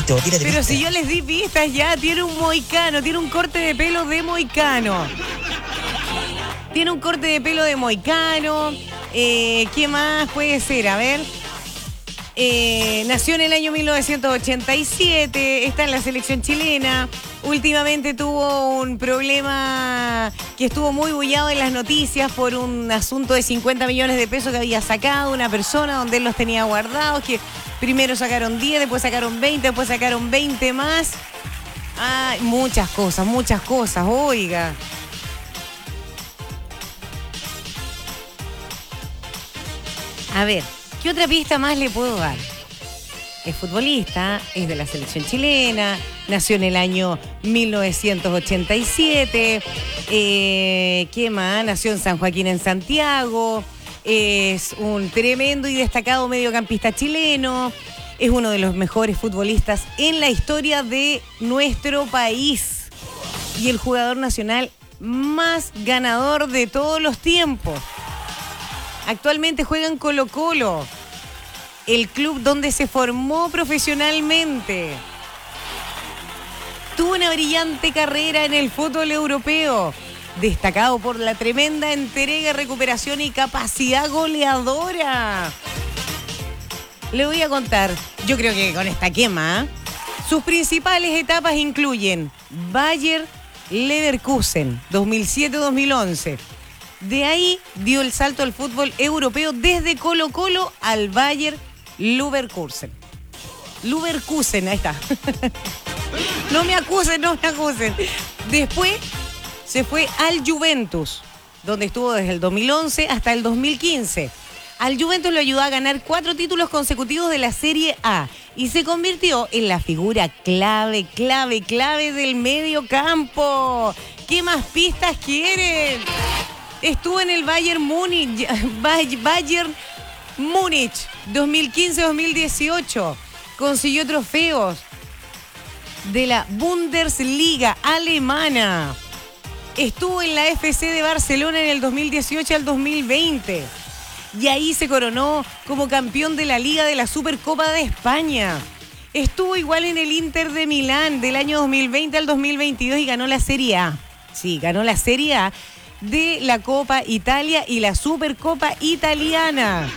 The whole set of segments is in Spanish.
pito, tírate Pero pista. si yo les di pistas ya, tiene un moicano, tiene un corte de pelo de moicano. Tiene un corte de pelo de moicano. ¿Qué más puede ser? A ver. Nació en el año 1987, está en la selección chilena. Últimamente tuvo un problema que estuvo muy bullado en las noticias por un asunto de 50 millones de pesos que había sacado una persona donde él los tenía guardados, que primero sacaron 10, después sacaron 20, después sacaron 20 más. Ay, muchas cosas, oiga. A ver, ¿qué otra pista más le puedo dar? Es futbolista, es de la selección chilena, nació en el año 1987. ¿Qué más? Nació en San Joaquín, en Santiago. Es un tremendo y destacado mediocampista chileno. Es uno de los mejores futbolistas en la historia de nuestro país. Y el jugador nacional más ganador de todos los tiempos. Actualmente juega en Colo-Colo, el club donde se formó profesionalmente. Tuvo una brillante carrera en el fútbol europeo, destacado por la tremenda entrega, recuperación y capacidad goleadora. Le voy a contar, yo creo que con esta quema, sus principales etapas incluyen Bayer Leverkusen, 2007-2011. De ahí dio el salto al fútbol europeo desde Colo-Colo al Bayer Leverkusen. Leverkusen, ahí está. No me acusen. Después se fue al Juventus, donde estuvo desde el 2011 hasta el 2015. Al Juventus lo ayudó a ganar 4 títulos consecutivos de la Serie A y se convirtió en la figura clave del medio campo. ¿Qué más pistas quieren? Estuvo en el Bayern Múnich 2015-2018. Consiguió trofeos de la Bundesliga alemana. Estuvo en la FC de Barcelona en el 2018 al 2020. Y ahí se coronó como campeón de la Liga de la Supercopa de España. Estuvo igual en el Inter de Milán del año 2020 al 2022 y ganó la Serie A. Sí, ganó la Serie A de la Copa Italia y la Supercopa Italiana.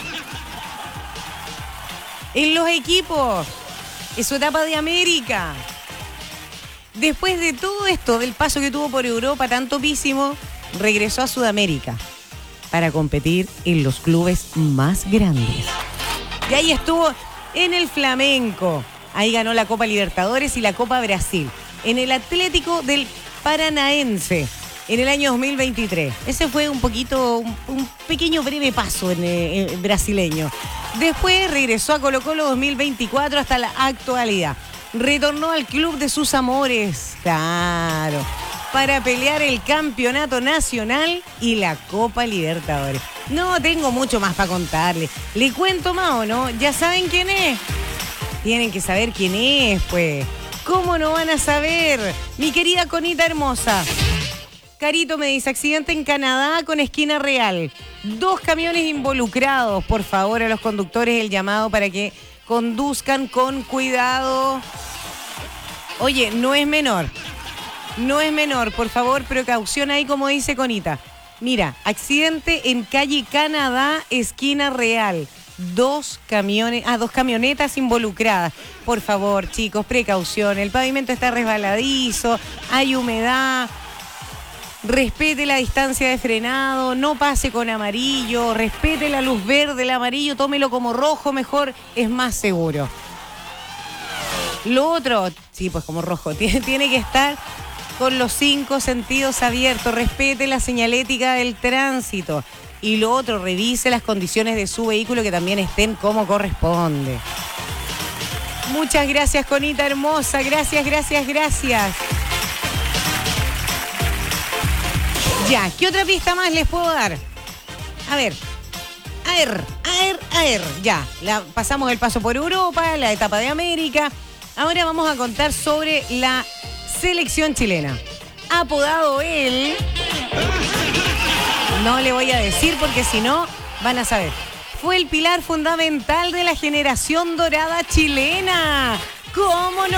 En los equipos, en su etapa de América. Después de todo esto, del paso que tuvo por Europa tan topísimo, regresó a Sudamérica para competir en los clubes más grandes. Y ahí estuvo en el Flamengo. Ahí ganó la Copa Libertadores y la Copa Brasil. En el Atlético del Paranaense en el año 2023. Ese fue un pequeño breve paso en brasileño. Después regresó a Colo-Colo 2024 hasta la actualidad. Retornó al club de sus amores, claro, para pelear el campeonato nacional y la Copa Libertadores. No tengo mucho más para contarle. ¿Le cuento más o no? ¿Ya saben quién es? Tienen que saber quién es, pues. ¿Cómo no van a saber? Mi querida Conita hermosa. Carito me dice, accidente en Canadá con esquina real. 2 camiones involucrados. Por favor, a los conductores el llamado para que conduzcan con cuidado. Oye, no es menor. Por favor, precaución ahí como dice Conita. Mira, accidente en calle Canadá, esquina real. 2 camionetas involucradas. Por favor, chicos, precaución. El pavimento está resbaladizo, hay humedad. Respete la distancia de frenado, no pase con amarillo, respete la luz verde, el amarillo, tómelo como rojo mejor, es más seguro. Lo otro, sí, pues como rojo, tiene que estar con los 5 sentidos abiertos, respete la señalética del tránsito. Y lo otro, revise las condiciones de su vehículo que también estén como corresponde. Muchas gracias, Conita hermosa, gracias. Ya, ¿qué otra pista más les puedo dar? A ver. Ya, pasamos el paso por Europa, la etapa de América. Ahora vamos a contar sobre la selección chilena. Apodado él... No le voy a decir porque si no, van a saber. Fue el pilar fundamental de la generación dorada chilena. ¿Cómo no?